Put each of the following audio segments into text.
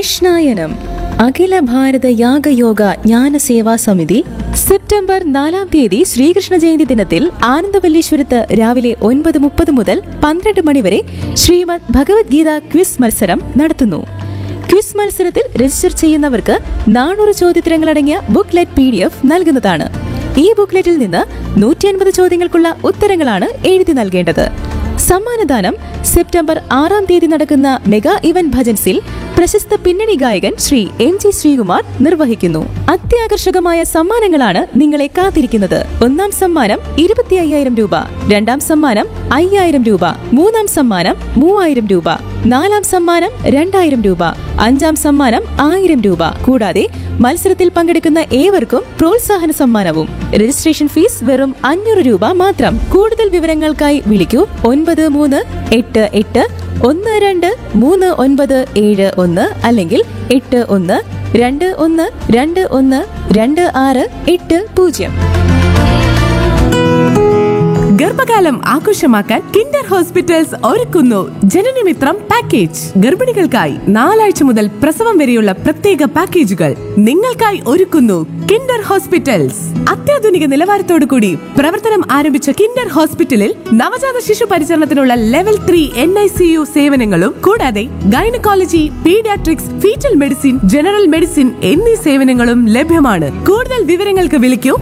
കൃഷ്ണായനം അഖില ഭാരത യാഗയോഗ ജ്ഞാന സേവാ സമിതി സെപ്റ്റംബർ 4-ാം തീയതി ശ്രീകൃഷ്ണ ജയന്തി ദിനത്തിൽ ആനന്ദവല്ലീശ്വരത്ത് രാവിലെ 9:30 മുതൽ 12 മണിവരെ ശ്രീമദ് ഭഗവത്ഗീത ക്വിസ് മത്സരം നടത്തുന്നു. ക്വിസ് മത്സരത്തിൽ രജിസ്റ്റർ ചെയ്യുന്നവർക്ക് 400 ചോദ്യോത്തരങ്ങളടങ്ങിയ ബുക്ക്ലെറ്റ് PDF നൽകുന്നതാണ്. ഈ ബുക്ക്ലെറ്റിൽ നിന്ന് 150 ചോദ്യങ്ങൾക്കുള്ള ഉത്തരങ്ങളാണ് എഴുതി നൽകേണ്ടത്. സമ്മാനദാനം സെപ്റ്റംബർ 6-ാം തീയതി നടക്കുന്ന മെഗാ ഇവന്റ് ഭജൻസിൽ പ്രശസ്ത പിന്നണി ഗായകൻ ശ്രീ MG ശ്രീകുമാർ നിർവഹിക്കുന്നു. അത്യാകർഷകമായ സമ്മാനങ്ങളാണ് നിങ്ങളെ കാത്തിരിക്കുന്നത്. 1-ാം സമ്മാനം 25,000 രൂപ, 2-ാം സമ്മാനം 5,000 രൂപ, 3-ാം സമ്മാനം 3,000 രൂപ, 4-ാം സമ്മാനം 2,000 രൂപ, 5-ാം സമ്മാനം 1,000 രൂപ. കൂടാതെ മത്സരത്തിൽ പങ്കെടുക്കുന്ന ഏവർക്കും പ്രോത്സാഹന സമ്മാനവും. രജിസ്ട്രേഷൻ ഫീസ് വെറും 500 രൂപ മാത്രം. കൂടുതൽ വിവരങ്ങൾക്കായി വിളിക്കൂ 9388123971 അല്ലെങ്കിൽ 8121212680. ഗർഭകാലം ആഘോഷമാക്കാൻ കിൻഡർ ഹോസ്പിറ്റൽസ് ഒരുക്കുന്നു ജനനമിത്രം പാക്കേജ്. ഗർഭിണികൾക്കായി 4 ആഴ്ച മുതൽ പ്രസവം വരെയുള്ള പ്രത്യേക പാക്കേജുകൾ നിങ്ങൾക്കായി ഒരുക്കുന്നു കിൻഡർ ഹോസ്പിറ്റൽസ്. അത്യാധുനിക നിലവാരത്തോടു കൂടി പ്രവർത്തനം ആരംഭിച്ച കിൻഡർ ഹോസ്പിറ്റലിൽ നവജാത ശിശു പരിചരണത്തിനുള്ള ലെവൽ 3 NICU സേവനങ്ങളും കൂടാതെ gynaecology, paediatrics, fetal medicine, general medicine എന്നീ സേവനങ്ങളും ലഭ്യമാണ്. കൂടുതൽ വിവരങ്ങൾക്ക് വിളിക്കൂ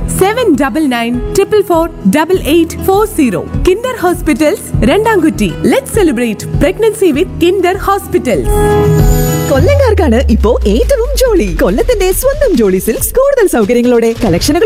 7994448840. Kinder hospitals, രണ്ടാംകുറ്റി. Let's celebrate pregnancy with Kinder hospitals. കൊല്ലംകാർക്കാണ് ഇപ്പോ ഏറ്റവും ജോളി. കൊല്ലത്തിന്റെ സ്വന്തം ജോളി സിൽക്സ് കൂടുതൽ സൗകര്യങ്ങളോടെ കളക്ഷനുകൾ